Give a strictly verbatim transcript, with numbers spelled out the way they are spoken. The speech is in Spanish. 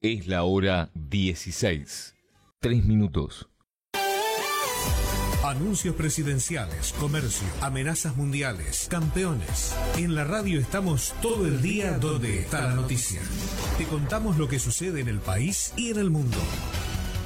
Es la hora dieciséis. Tres minutos. Anuncios presidenciales, comercio, amenazas mundiales, campeones. En la radio estamos todo el día donde está la noticia. Te contamos lo que sucede en el país y en el mundo.